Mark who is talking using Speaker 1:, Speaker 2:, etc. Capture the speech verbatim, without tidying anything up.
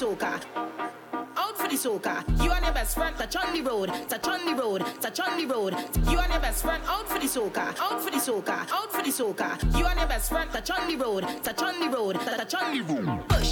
Speaker 1: soca. Out for the soca. You and your best friend touch on the road, touch on the road, touch on the road. You and your best friend out for the soca, out for the soca, out for the soca. You and your best friend touch on the road, touch on the road, touch on the road. Push,